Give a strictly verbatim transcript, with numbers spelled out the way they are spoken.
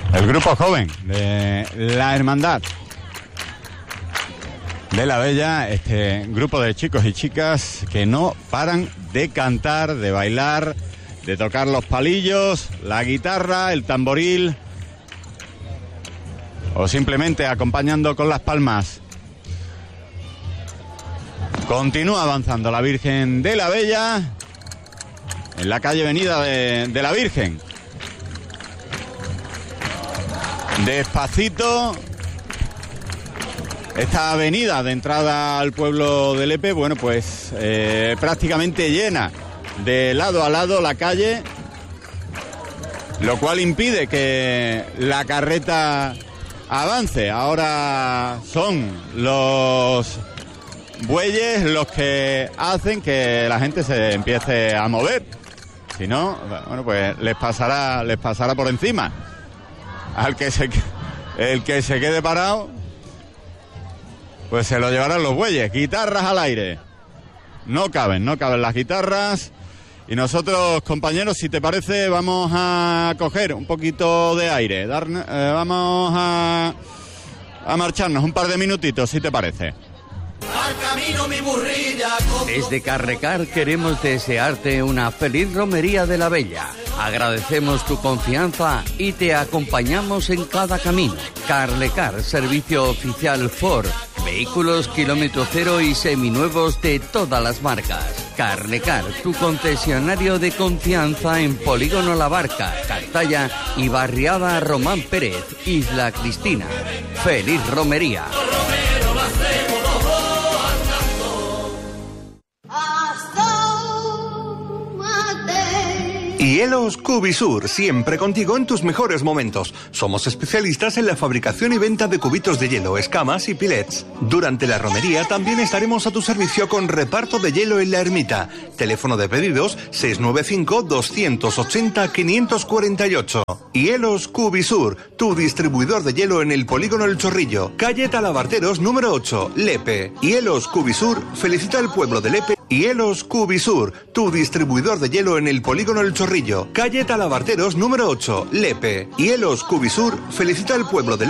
El grupo joven de la Hermandad de la Bella, este grupo de chicos y chicas que no paran de cantar, de bailar, de tocar los palillos, la guitarra, el tamboril o simplemente acompañando con las palmas. Continúa avanzando la Virgen de la Bella en la calle Venida de, de la Virgen. Despacito. Esta avenida de entrada al pueblo de Lepe, bueno, pues eh, prácticamente llena de lado a lado la calle, lo cual impide que la carreta avance. Ahora son los bueyes los que hacen que la gente se empiece a mover. Si no, bueno, pues les pasará, les pasará por encima. Al que se, el que se quede parado, pues se lo llevarán los bueyes. Guitarras al aire. No caben, no caben las guitarras. Y nosotros, compañeros, si te parece, vamos a coger un poquito de aire. Dar, eh, vamos a, a marcharnos un par de minutitos, si te parece. Al camino mi burrilla. Desde Carrecar queremos desearte una feliz romería de la Bella. Agradecemos tu confianza y te acompañamos en cada camino. Carrecar, servicio oficial Ford. Vehículos kilómetro cero y seminuevos de todas las marcas. Carrecar, tu concesionario de confianza en Polígono La Barca, Cartaya y Barriada Román Pérez, Isla Cristina. ¡Feliz romería! Hielos Cubisur, siempre contigo en tus mejores momentos. Somos especialistas en la fabricación y venta de cubitos de hielo, escamas y pilets. Durante la romería también estaremos a tu servicio con reparto de hielo en la ermita. Teléfono de pedidos seis nueve cinco, dos ocho cero, cinco cuatro ocho. Hielos Cubisur, tu distribuidor de hielo en el Polígono El Chorrillo. Calle Talabarteros número ocho, Lepe. Hielos Cubisur felicita al pueblo de Lepe. Hielos Cubisur, tu distribuidor de hielo en el Polígono El Chorrillo. Calle Talabarteros número ocho, Lepe. Hielos Cubisur felicita al pueblo de Lepe.